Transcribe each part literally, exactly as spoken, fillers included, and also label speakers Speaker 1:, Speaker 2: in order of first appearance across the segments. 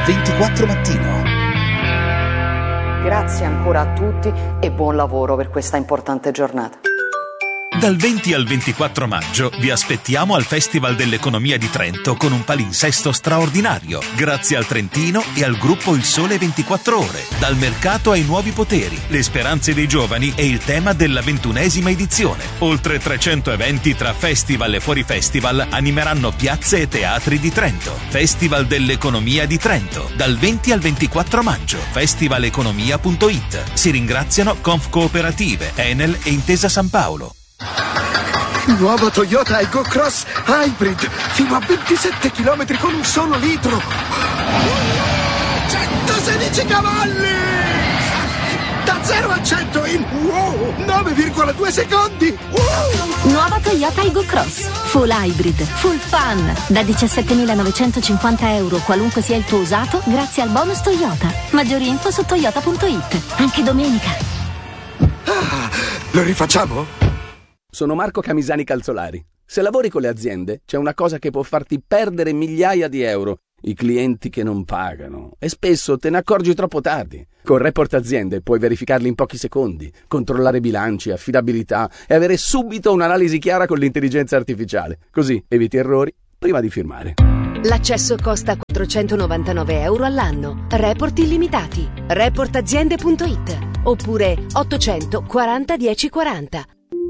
Speaker 1: ventiquattro Mattino.
Speaker 2: Grazie ancora a tutti e buon lavoro per questa importante giornata.
Speaker 3: Dal venti al ventiquattro maggio vi aspettiamo al Festival dell'Economia di Trento con un palinsesto straordinario, grazie al Trentino e al gruppo Il Sole ventiquattro Ore. Dal mercato ai nuovi poteri, le speranze dei giovani e il tema della ventunesima edizione. Oltre trecento eventi tra festival e fuori festival animeranno piazze e teatri di Trento. Festival dell'Economia di Trento, dal venti al ventiquattro maggio. festivaleconomia punto it. Si ringraziano Conf Cooperative, Enel e Intesa San Paolo.
Speaker 4: Nuova Toyota Aygo Cross Hybrid, fino a ventisette chilometri con un solo litro. centosedici cavalli! Da zero a cento in wow, nove virgola due secondi. Wow.
Speaker 5: Nuova Toyota Aygo Cross, full hybrid, full fun. Da diciassettemilanovecentocinquanta euro qualunque sia il tuo usato, grazie al bonus Toyota. Maggiori info su toyota punto it, anche domenica.
Speaker 4: Ah, lo rifacciamo?
Speaker 6: Sono Marco Camisani Calzolari. Se lavori con le aziende, c'è una cosa che può farti perdere migliaia di euro: i clienti che non pagano. E spesso te ne accorgi troppo tardi. Con Report Aziende puoi verificarli in pochi secondi, controllare bilanci, affidabilità e avere subito un'analisi chiara con l'intelligenza artificiale. Così eviti errori prima di firmare.
Speaker 7: L'accesso costa quattrocentonovantanove euro all'anno. Report illimitati. report aziende punto it oppure ottocento quaranta dieci quaranta.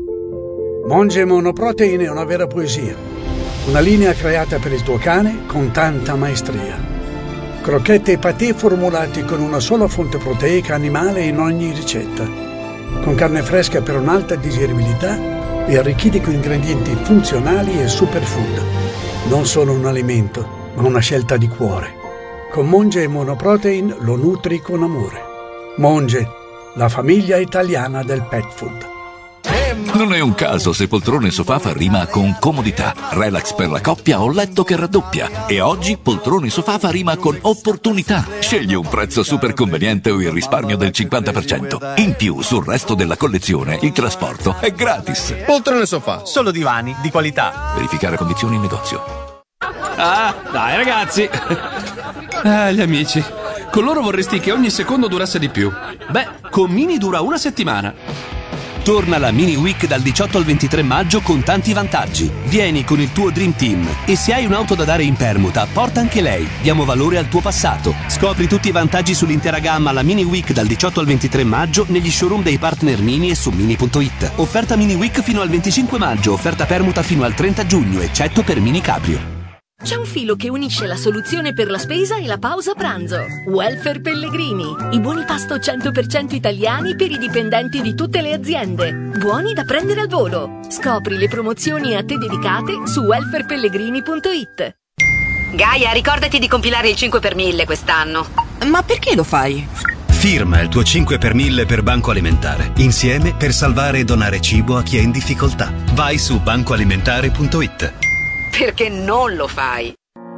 Speaker 8: Monge Monoprotein è una vera poesia. Una linea creata per il tuo cane con tanta maestria. Crocchette e patè formulati con una sola fonte proteica animale in ogni ricetta. Con carne fresca per un'alta digeribilità e arricchiti con ingredienti funzionali e superfood. Non solo un alimento, ma una scelta di cuore. Con Monge Monoprotein lo nutri con amore. Monge, la famiglia italiana del pet food.
Speaker 9: Non è un caso se poltrone sofà fa rima con comodità, relax per la coppia o letto che raddoppia. E oggi poltrone sofà fa rima con opportunità. Scegli un prezzo super conveniente o il risparmio del cinquanta per cento. In più, sul resto della collezione, il trasporto è gratis.
Speaker 10: Poltrone sofà, solo divani di qualità.
Speaker 9: Verificare condizioni in negozio.
Speaker 11: Ah, dai ragazzi. Ah, gli amici. Con loro vorresti che ogni secondo durasse di più. Beh, con Mini dura una settimana. Torna la Mini Week dal diciotto al ventitré maggio con tanti vantaggi. Vieni con il tuo Dream Team e se hai un'auto da dare in permuta, porta anche lei. Diamo valore al tuo passato. Scopri tutti i vantaggi sull'intera gamma alla Mini Week dal diciotto al ventitré maggio negli showroom dei partner Mini e su mini punto it. Offerta Mini Week fino al venticinque maggio, offerta permuta fino al trenta giugno, eccetto per Mini Cabrio.
Speaker 12: C'è un filo che unisce la soluzione per la spesa e la pausa pranzo. Welfare Pellegrini. I buoni pasto cento per cento italiani per i dipendenti di tutte le aziende. Buoni da prendere al volo. Scopri le promozioni a te dedicate su welfare pellegrini punto it.
Speaker 13: Gaia, ricordati di compilare il cinque per mille quest'anno.
Speaker 14: Ma perché lo fai?
Speaker 15: Firma il tuo cinque per mille per Banco Alimentare. Insieme per salvare e donare cibo a chi è in difficoltà. Vai su banco alimentare punto it.
Speaker 13: Perché non lo fai?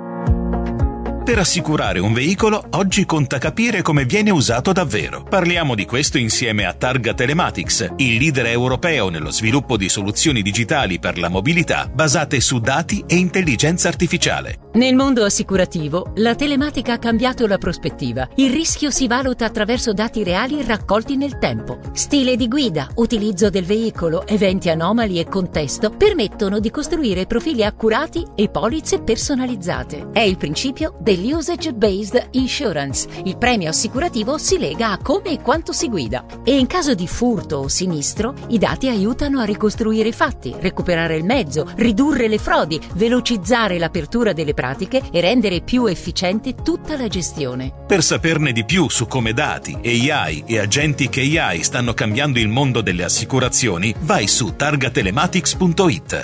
Speaker 3: Per assicurare un veicolo, oggi conta capire come viene usato davvero. Parliamo di questo insieme a Targa Telematics, il leader europeo nello sviluppo di soluzioni digitali per la mobilità basate su dati e intelligenza artificiale.
Speaker 16: Nel mondo assicurativo, la telematica ha cambiato la prospettiva. Il rischio si valuta attraverso dati reali raccolti nel tempo. Stile di guida, utilizzo del veicolo, eventi anomali e contesto permettono di costruire profili accurati e polizze personalizzate. È il principio dell'usage-based insurance. Il premio assicurativo si lega a come e quanto si guida. E in caso di furto o sinistro, i dati aiutano a ricostruire i fatti, recuperare il mezzo, ridurre le frodi, velocizzare l'apertura delle pratiche e rendere più efficiente tutta la gestione.
Speaker 3: Per saperne di più su come dati, A I e agenti A I stanno cambiando il mondo delle assicurazioni, vai su targa telematics punto it.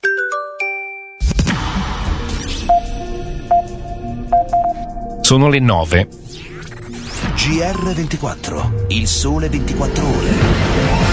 Speaker 17: Sono le nove.
Speaker 1: G R ventiquattro, il sole ventiquattro ore.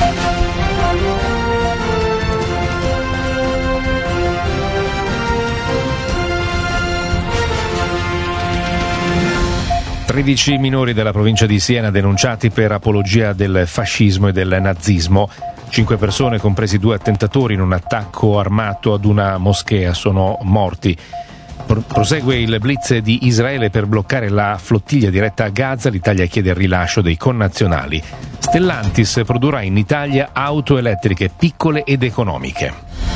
Speaker 17: tredici minori della provincia di Siena denunciati per apologia del fascismo e del nazismo. Cinque persone, compresi due attentatori in un attacco armato ad una moschea, sono morti. Prosegue il blitz di Israele per bloccare la flottiglia diretta a Gaza. L'Italia chiede il rilascio dei connazionali. Stellantis produrrà in Italia auto elettriche piccole ed economiche.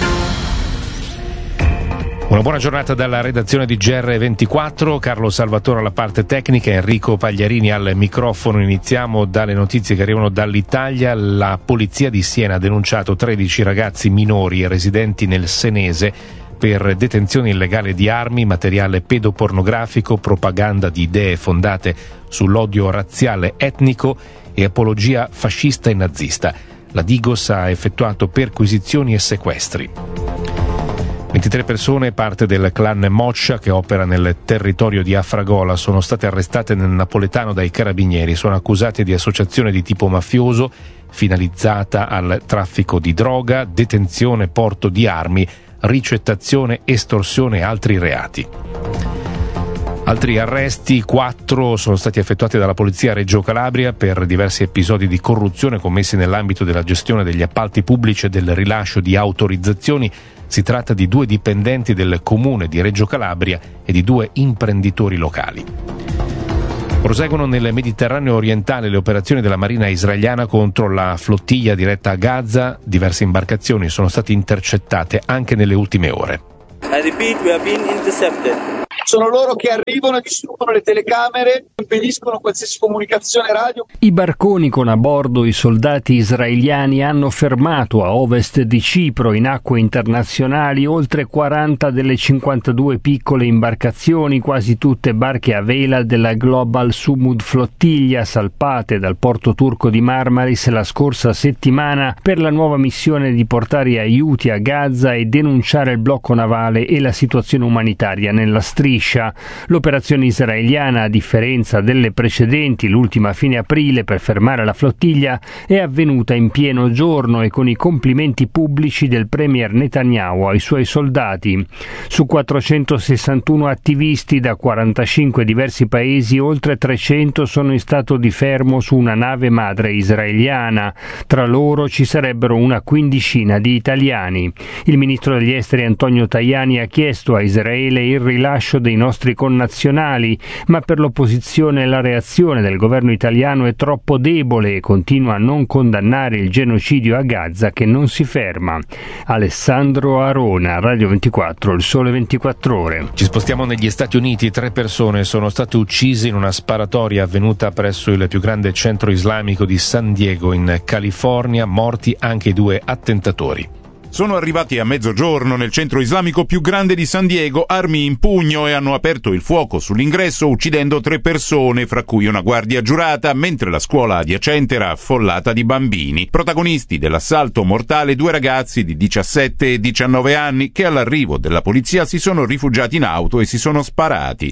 Speaker 17: Una buona giornata dalla redazione di G R ventiquattro, Carlo Salvatore alla parte tecnica, Enrico Pagliarini al microfono. Iniziamo dalle notizie che arrivano dall'Italia. La polizia di Siena ha denunciato tredici ragazzi minori residenti nel Senese per detenzione illegale di armi, materiale pedopornografico, propaganda di idee fondate sull'odio razziale etnico e apologia fascista e nazista. La Digos ha effettuato perquisizioni e sequestri. ventitré persone, parte del clan Moccia che opera nel territorio di Afragola, sono state arrestate nel napoletano dai carabinieri. Sono accusate di associazione di tipo mafioso finalizzata al traffico di droga, detenzione, porto di armi, ricettazione, estorsione e altri reati. Altri arresti, quattro sono stati effettuati dalla Polizia a Reggio Calabria per diversi episodi di corruzione commessi nell'ambito della gestione degli appalti pubblici e del rilascio di autorizzazioni. Si tratta di due dipendenti del comune di Reggio Calabria e di due imprenditori locali. Proseguono nel Mediterraneo orientale le operazioni della Marina israeliana contro la flottiglia diretta a Gaza. Diverse imbarcazioni sono state intercettate anche nelle ultime ore.
Speaker 14: I repeat, we have been intercepted.
Speaker 18: Sono loro che arrivano e distruggono le telecamere, impediscono qualsiasi comunicazione radio.
Speaker 19: I barconi con a bordo i soldati israeliani hanno fermato a ovest di Cipro, in acque internazionali, oltre quaranta delle cinquantadue piccole imbarcazioni, quasi tutte barche a vela della Global Sumud Flottiglia, salpate dal porto turco di Marmaris la scorsa settimana per la nuova missione di portare aiuti a Gaza e denunciare il blocco navale e la situazione umanitaria nella striscia. L'operazione israeliana, a differenza delle precedenti, l'ultima a fine aprile per fermare la flottiglia, è avvenuta in pieno giorno e con i complimenti pubblici del premier Netanyahu ai suoi soldati. Su quattrocentosessantuno attivisti da quarantacinque diversi paesi, oltre trecento sono in stato di fermo su una nave madre israeliana. Tra loro ci sarebbero una quindicina di italiani. Il ministro degli esteri Antonio Tajani ha chiesto a Israele il rilascio dei nostri connazionali, ma per l'opposizione la reazione del governo italiano è troppo debole e continua a non condannare il genocidio a Gaza che non si ferma. Alessandro Arona, Radio ventiquattro, Il Sole ventiquattro Ore.
Speaker 17: Ci spostiamo negli Stati Uniti. Tre persone sono state uccise in una sparatoria avvenuta presso il più grande centro islamico di San Diego in California, morti anche i due attentatori.
Speaker 20: Sono arrivati a mezzogiorno nel centro islamico più grande di San Diego, armi in pugno, e hanno aperto il fuoco sull'ingresso uccidendo tre persone, fra cui una guardia giurata, mentre la scuola adiacente era affollata di bambini. Protagonisti dell'assalto mortale due ragazzi di diciassette e diciannove anni che all'arrivo della polizia si sono rifugiati in auto e si sono sparati.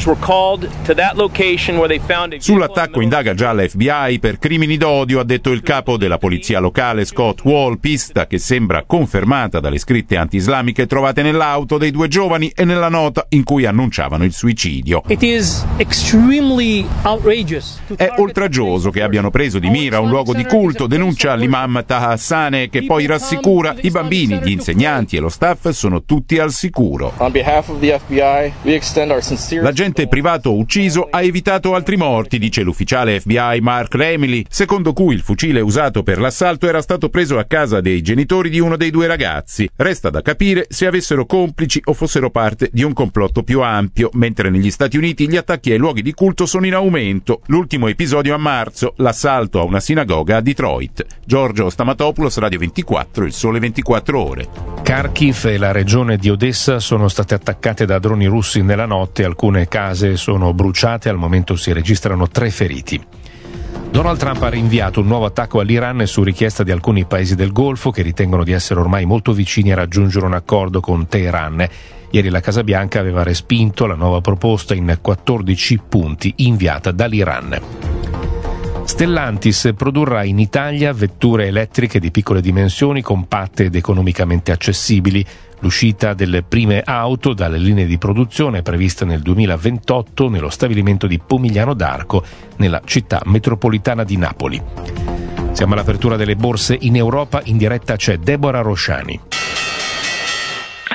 Speaker 20: Sull'attacco indaga già la F B I per crimini d'odio, ha detto il capo della polizia locale Scott Wall, pista che sembra confermata dalle scritte anti-islamiche trovate nell'auto dei due giovani e nella nota in cui annunciavano il suicidio.
Speaker 21: It is extremely outrageous.
Speaker 20: È oltraggioso che abbiano preso di mira un luogo di culto, denuncia l'imam Taha Hassaneh, che poi rassicura i bambini, gli insegnanti e lo staff sono tutti al sicuro. L'agente privato ucciso ha evitato altri morti, dice l'ufficiale F B I Mark Remilly, secondo cui il fucile usato per l'assalto era stato preso a casa dei genitori di uno dei due ragazzi. Resta da capire se avessero complici o fossero parte di un complotto più ampio, mentre negli Stati Uniti gli attacchi ai luoghi di culto sono in aumento. L'ultimo episodio a marzo, l'assalto a una sinagoga a Detroit. Giorgio Stamatopoulos, Radio ventiquattro, Il Sole ventiquattro Ore.
Speaker 17: Kharkiv e la regione di Odessa sono state attaccate da droni russi nella notte, alcune case sono bruciate, al momento si registrano tre feriti. Donald Trump ha rinviato un nuovo attacco all'Iran su richiesta di alcuni paesi del Golfo che ritengono di essere ormai molto vicini a raggiungere un accordo con Teheran. Ieri la Casa Bianca aveva respinto la nuova proposta in quattordici punti inviata dall'Iran. Stellantis produrrà in Italia vetture elettriche di piccole dimensioni, compatte ed economicamente accessibili. L'uscita delle prime auto dalle linee di produzione è prevista nel duemilaventotto nello stabilimento di Pomigliano d'Arco, nella città metropolitana di Napoli. Siamo all'apertura delle borse in Europa, in diretta c'è Deborah Rosciani.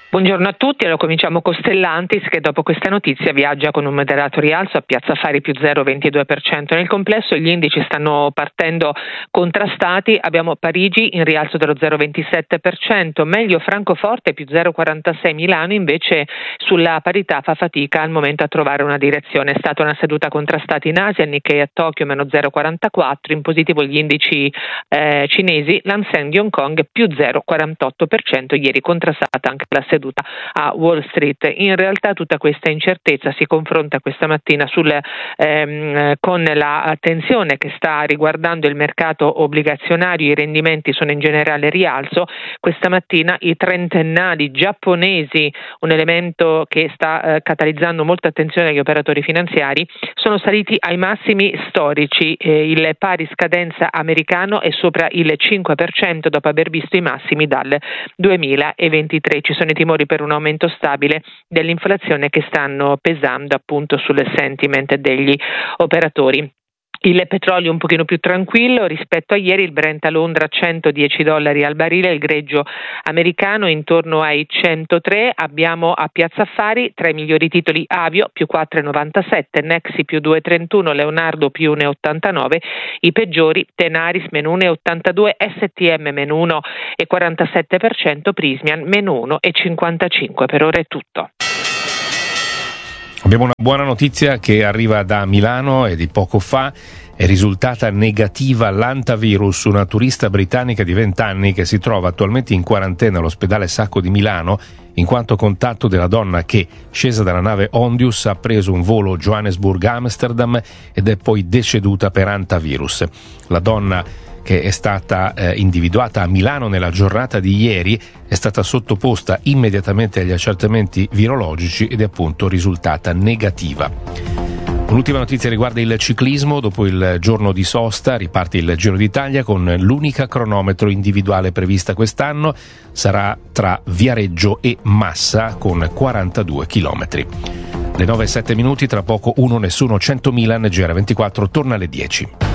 Speaker 2: Buongiorno a tutti, allora cominciamo con Stellantis che dopo questa notizia viaggia con un moderato rialzo a Piazza Affari più zero virgola ventidue per cento. Nel complesso gli indici stanno partendo contrastati, abbiamo Parigi in rialzo dello zero virgola ventisette per cento, meglio Francoforte più zero virgola quarantasei, Milano invece sulla parità fa fatica al momento a trovare una direzione. È stata una seduta contrastata in Asia, Nikkei a Tokyo meno zero virgola quarantaquattro, in positivo gli indici eh, cinesi, l'Hang di Hong Kong più zero virgola quarantotto per cento, ieri contrastata anche la seduta a Wall Street. In realtà tutta questa incertezza si confronta questa mattina sul, ehm, con la tensione che sta riguardando il mercato obbligazionario. I rendimenti sono in generale rialzo. Questa mattina i trentennali giapponesi, un elemento che sta eh, catalizzando molta attenzione agli operatori finanziari, sono saliti ai massimi storici. Eh, il pari scadenza americano è sopra il cinque per cento dopo aver visto i massimi dal duemilaventitré. Ci sono i timori per un aumento stabile dell'inflazione che stanno pesando appunto sul sentiment degli operatori. Il petrolio un pochino più tranquillo rispetto a ieri, il Brent a Londra centodieci dollari al barile, il greggio americano intorno ai centotré. Abbiamo a Piazza Affari tra i migliori titoli Avio più quattro virgola novantasette, Nexi più due virgola trentuno, Leonardo più uno virgola ottantanove, i peggiori Tenaris meno uno virgola ottantadue, S T M meno uno virgola quarantasette per cento, Prismian meno uno virgola cinquantacinque. Per ora è tutto.
Speaker 17: Abbiamo una buona notizia che arriva da Milano e di poco fa. È risultata negativa l'antavirus, una turista britannica di venti anni che si trova attualmente in quarantena all'ospedale Sacco di Milano in quanto contatto della donna che, scesa dalla nave Ondius, ha preso un volo Johannesburg-Amsterdam ed è poi deceduta per antavirus. La donna, che è stata eh, individuata a Milano nella giornata di ieri, è stata sottoposta immediatamente agli accertamenti virologici ed è appunto risultata negativa. Un'ultima notizia riguarda il ciclismo. Dopo il giorno di sosta riparte il Giro d'Italia con l'unica cronometro individuale prevista quest'anno. Sarà tra Viareggio e Massa con quarantadue chilometri. Le nove e sette minuti, tra poco uno nessuno cento Milan, G R ventiquattro torna alle dieci.